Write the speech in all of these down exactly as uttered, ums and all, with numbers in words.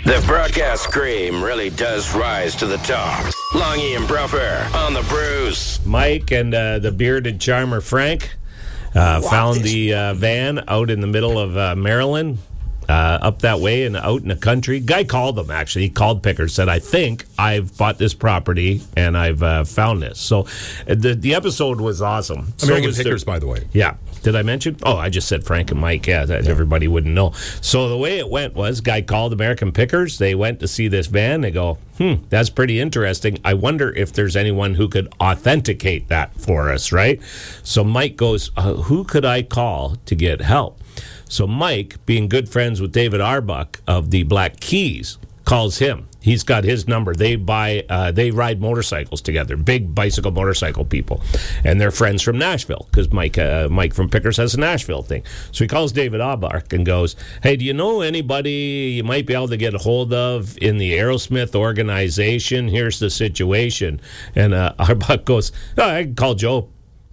The broadcast cream really does rise to the top. Longy and Bruffer on the Bruce. Mike and uh, the bearded charmer Frank uh, found the uh, van out in the middle of uh, Maryland, uh, up that way and out in the country. Guy called them, actually. He called Pickers, said, I think I've bought this property and I've uh, found this. So uh, the the episode was awesome. American so Pickers, the, by the way. Yeah. Did I mention? Oh, I just said Frank and Mike. Yeah, that, yeah, everybody wouldn't know. So the way it went was, guy called American Pickers. They went to see this van. They go, hmm, that's pretty interesting. I wonder if there's anyone who could authenticate that for us, right? So Mike goes, uh, who could I call to get help? So Mike, being good friends with David Arbuck of the Black Keys, calls him. He's got his number. They buy, uh, they ride motorcycles together, big bicycle motorcycle people, and they're friends from Nashville because Mike, uh, Mike from Pickers has a Nashville thing. So he calls David Arbuck and goes, "Hey, do you know anybody you might be able to get a hold of in the Aerosmith organization? Here's the situation." And uh, Arbuck goes, "Oh, I can call Joe."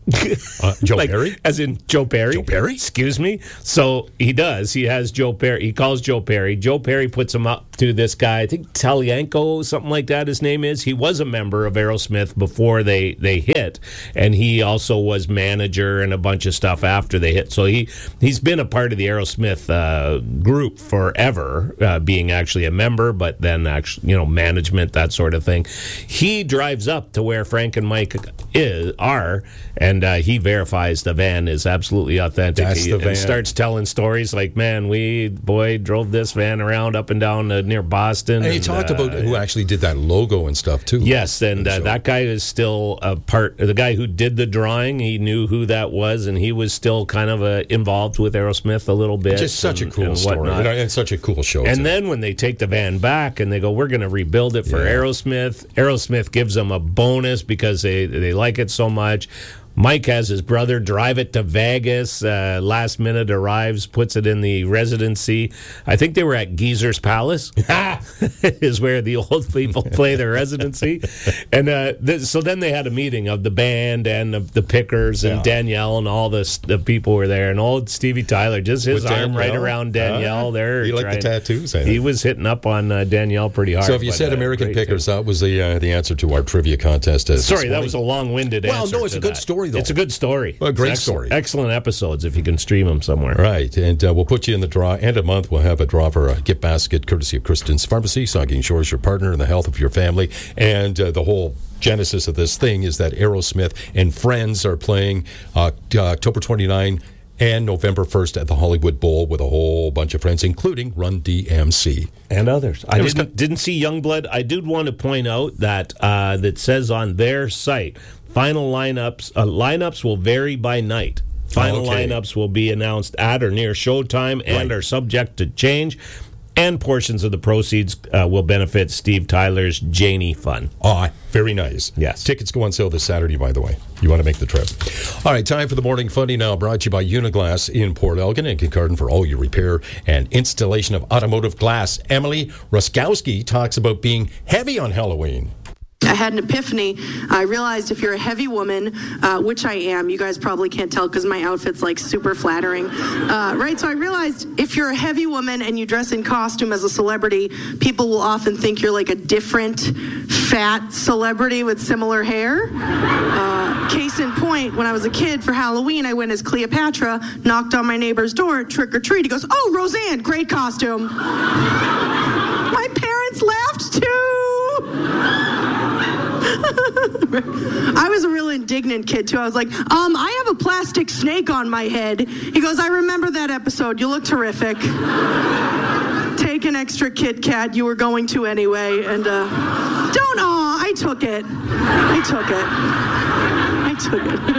Uh, Joe like, Perry? As in Joe Perry. Joe Perry? Excuse me? So he does. He has Joe Perry. He calls Joe Perry. Joe Perry puts him up to this guy, I think Talianco, something like that his name is. He was a member of Aerosmith before they, they hit, and he also was manager and a bunch of stuff after they hit. So he, he's been a part of the Aerosmith uh, group forever, uh, being actually a member, but then actually, you know, management, that sort of thing. He drives up to where Frank and Mike is, are, and uh, he verifies the van is absolutely authentic. That's he, the van. And starts telling stories like, man, we, boy, drove this van around up and down uh, near Boston. And he and, talked uh, about who actually did that logo and stuff, too. Yes, and uh, so. that guy is still a part, the guy who did the drawing, he knew who that was, and he was still kind of uh, involved with Aerosmith a little bit. Just such and, a cool and story, whatnot. and, and such a cool show. And too. then when they take the van back and they go, we're going to rebuild it for Yeah. Aerosmith, Aerosmith gives them a bonus because they, they like it so much. Mike has his brother drive it to Vegas. Uh, last minute arrives, puts it in the residency. I think they were at Geezer's Palace, is where the old people play their residency. And uh, th- so then they had a meeting of the band and the, the Pickers and Yeah. Danielle and all the, the people were there. And old Stevie Tyler, just his With arm right Danielle? around Danielle Uh, there. he liked the trying- tattoos, I He think. was hitting up on uh, Danielle pretty hard. So if you but, said uh, American great Pickers, too. that was the uh, the answer to our trivia contest. Uh, this Sorry, that morning. was a long-winded Well, answer. no, it's to a good that. story, though. It's a good story. Well, a great It's excellent- story. Excellent episodes if you can stream them somewhere. Right, and uh, we'll put you in the draw. End of month, we'll have a draw for a gift basket courtesy of Kristen's Pharmacy. Saugeen Shores, your partner in the health of your family. And uh, the whole genesis of this thing is that Aerosmith and Friends are playing uh, uh, October twenty-ninth and November first at the Hollywood Bowl with a whole bunch of friends, including Run D M C. And others. I It was didn't, didn't see Youngblood. I did want to point out that uh, that says on their site, final lineups uh, lineups will vary by night. Final Okay. lineups will be announced at or near showtime and Right. are subject to change. And portions of the proceeds uh, will benefit Steve Tyler's Janie Fund. Ah, very nice. Yes. Tickets go on sale this Saturday, by the way. You want to make the trip. All right, time for the Morning Funny now, brought to you by Uniglass in Port Elgin and Kincardine for all your repair and installation of automotive glass. Emily Ruskowski talks about being heavy on Halloween. I had an epiphany. I realized if you're a heavy woman, uh, which I am, you guys probably can't tell because my outfit's like super flattering, uh, right? So I realized if you're a heavy woman and you dress in costume as a celebrity, people will often think you're like a different fat celebrity with similar hair. Uh, case in point, when I was a kid for Halloween, I went as Cleopatra, knocked on my neighbor's door, trick or treat. He goes, "Oh, Roseanne, great costume." My parents laughed too. I was a real indignant kid, too. I was like, um, I have a plastic snake on my head. He goes, "I remember that episode. You look terrific. Take an extra Kit Kat. You were going to anyway." And, uh, don't, aw, I took it. I took it. I took it.